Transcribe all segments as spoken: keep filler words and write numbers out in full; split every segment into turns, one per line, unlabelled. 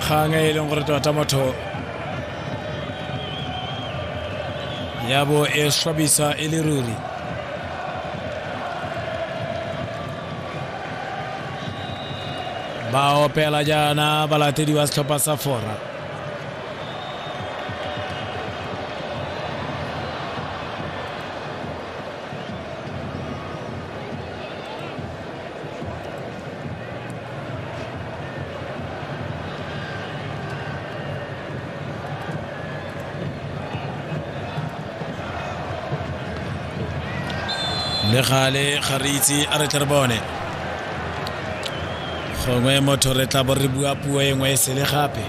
kganga e leng gore tota motho ya bo e swabisa e le ruri. Ba opela jana balatedi ba setlhopha sa Fora. Le gale garitsi a re tle re bone gongwe motho re tla bo re bua puo e nngwe e sele gape.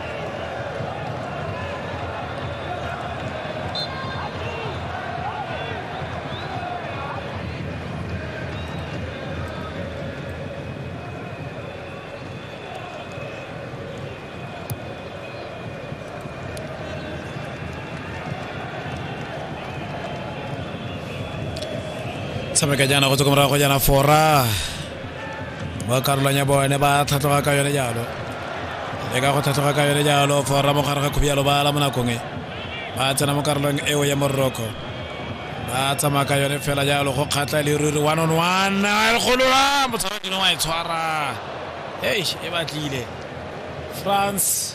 Sameka jana go tsokomra go jana Fora ba karolanya bone ba tlhatloga ka yone jalo le ka go tlhatloga ka yone jalo Fora mo gare ga khubialo ba la monakong e ba tsena mo karolong eo ya Morocco ba tsama ka yone fela jalo go kgatla le ruri one on one le golola motshameki no wa e tshwara hey e batlile France.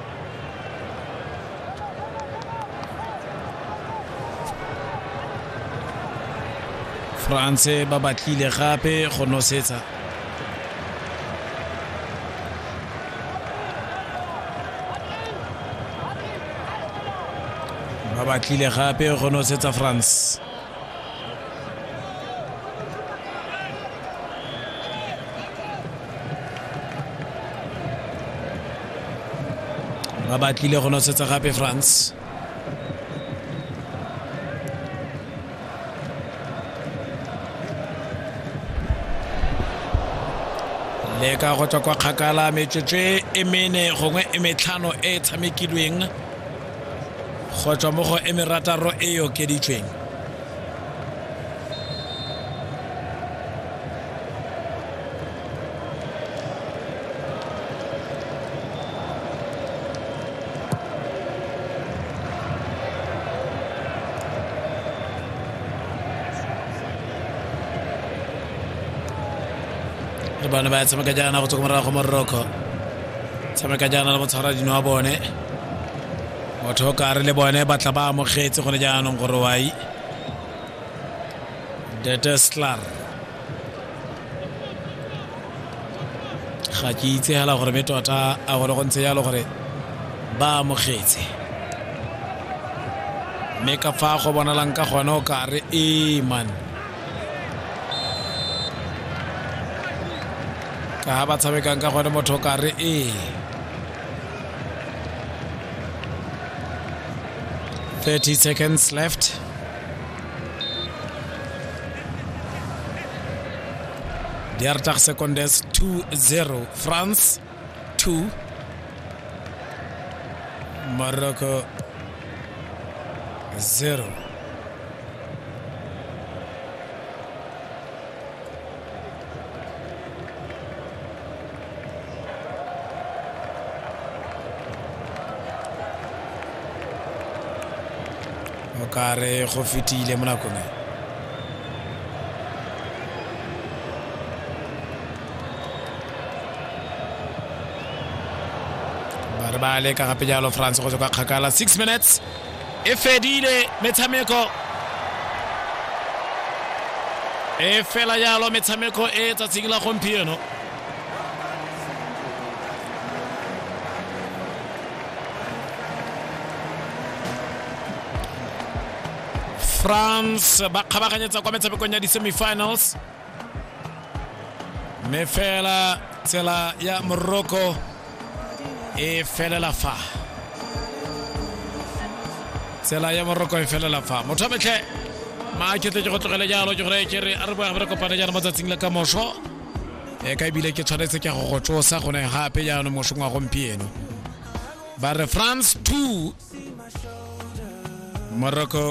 France ba batlile gape go nosetsa ba batlile gape go nosetsa France. ba batlile go nosetsa gape France. Le ka go tswa kwa kgakala metsetse e mene gongwe e metlhano e tshamekilweng go tswa mo go emerataro e yo keditsweng. Bana ba tshameka jana go tsokomara go Morocco tshameka jana le motshwara dino wa bone motho ka re le bone ba tla ba amogetse go ne jaanong gore wai Deteslar ga ke itse hala gore metota a gore go ntse jalo gore ba amogetse me ka fa go bonalang ka gona o ka re e man ka ba tshamekang ka gone motho ka re e thirty seconds left. Diertag secondes two zero France two Morocco zero. Kare go fitile mo nakong ba re ba le ka gape jalo France go tswa kgakala six minutes e fedile metshameko e fela jalo metshameko e tsatsing la gompieno. France ba kgabaganyetsa kwa metshamekong ya di-semifinals me fela tsela ya Morocco e felela fa tsela ya Morocco e felela fa motho a betlhe ma ke tle go tlogela jalo ke gore ke re a re bo ga re kopana jana matsatsing la ka moso e ka bile ke tshwanetse ke go go tsosa go ne gape jana mošong wa gompieno ba re France two Morocco